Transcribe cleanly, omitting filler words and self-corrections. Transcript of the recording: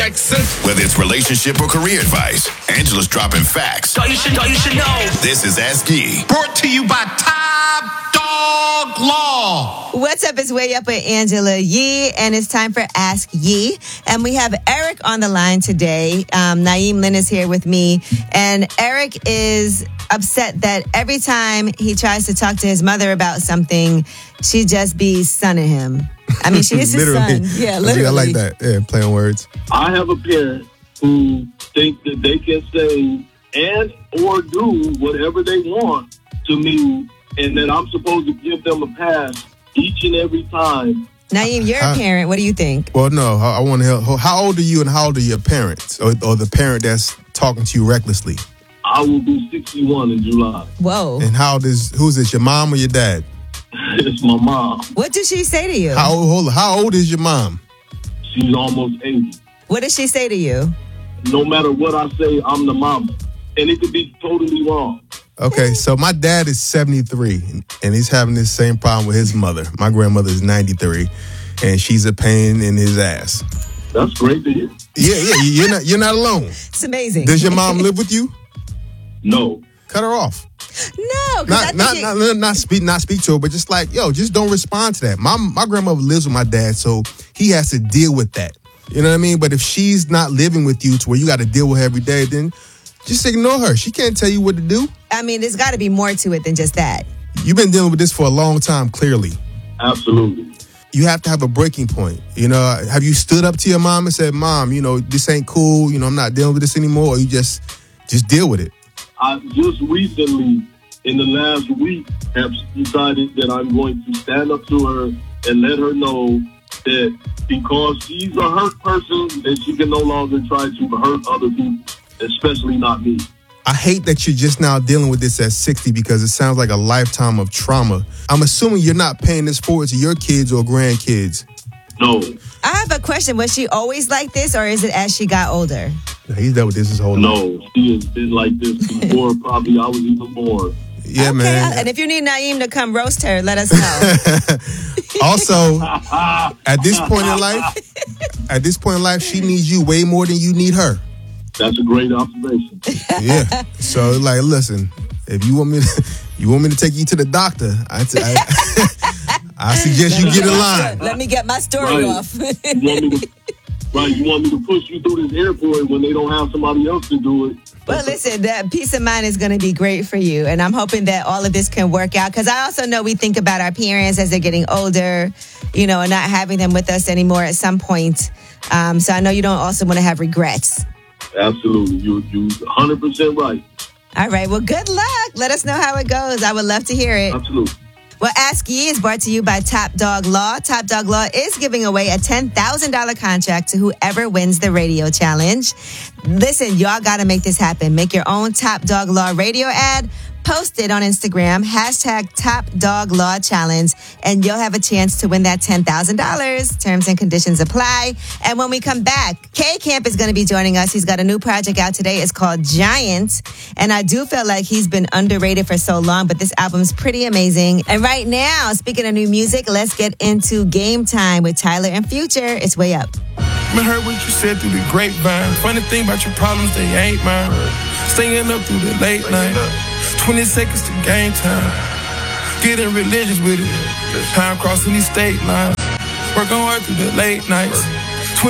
Whether it's relationship or career advice, Angela's dropping facts. You should know. This is Ask Yee. Brought to you by Top Dog Law. What's up? It's Way Up with Angela Yee, and it's time for Ask Yee. And we have Eric on the line today. Naeem Lynn is here with me, and Eric is upset that every time he tries to talk to his mother about something, she just be sunning him. I mean, she is his son. Yeah, literally. I like that. Yeah, play on words. I have a parent who think that they can say and or do whatever they want to me, and that I'm supposed to give them a pass each and every time. Naeem, you're a parent. What do you think? Well, no, I want to help. How old are you and how old are your parents? Or the parent that's talking to you recklessly? I will be 61 in July. Whoa. And who's this, your mom or your dad? It's my mom. What did she say to you? How old is your mom? She's almost 80. What did she say to you? No matter what I say, I'm the mama. And it could be totally wrong. Okay, so my dad is 73, and he's having this same problem with his mother. My grandmother is 93, and she's a pain in his ass. That's great to hear. Yeah, you're not alone. It's amazing. Does your mom live with you? No. Cut her off. No, not speak to her, but just like, just don't respond to that. My grandmother lives with my dad, so he has to deal with that. You know what I mean? But if she's not living with you to where you got to deal with her every day, then just ignore her. She can't tell you what to do. I mean, there's got to be more to it than just that. You've been dealing with this for a long time, clearly. Absolutely. You have to have a breaking point. Have you stood up to your mom and said, Mom, this ain't cool. I'm not dealing with this anymore. Or you just deal with it? I just recently, in the last week, have decided that I'm going to stand up to her and let her know that because she's a hurt person, that she can no longer try to hurt other people, especially not me. I hate that you're just now dealing with this at 60 because it sounds like a lifetime of trauma. I'm assuming you're not paying this forward to your kids or grandkids. No. I have a question. Was she always like this, or is it as she got older? He's dealt with this his whole life. No, she has been like this before probably I was even born. Yeah, okay, man. And if you need Naeem to come roast her, let us know. Also, at this point in life, she needs you way more than you need her. That's a great observation. Yeah. So, listen, if you want me to take you to the doctor, I suggest you get in line. Let me get my story off. You want me to push you through this airport when they don't have somebody else to do it. Well, listen, that peace of mind is going to be great for you. And I'm hoping that all of this can work out. Because I also know we think about our parents as they're getting older, and not having them with us anymore at some point. So I know you don't also want to have regrets. Absolutely. You 100% right. All right. Well, good luck. Let us know how it goes. I would love to hear it. Absolutely. Well, Ask Yee is brought to you by Top Dog Law. Top Dog Law is giving away a $10,000 contract to whoever wins the radio challenge. Listen, y'all got to make this happen. Make your own Top Dog Law radio ad. Post it on Instagram, #TopDogLawChallenge, and you'll have a chance to win that $10,000. Terms and conditions apply. And when we come back, K Camp is going to be joining us. He's got a new project out today. It's called Giant. And I do feel like he's been underrated for so long, but this album's pretty amazing. And right now, speaking of new music, let's get into Game Time with Tyler and Future. It's Way Up. I heard what you said through the grapevine. Funny thing about your problems, they ain't mine. Staying up through the late night. 20 seconds to game time. Getting religious with it. Time crossing these state lines. Working hard through the late nights.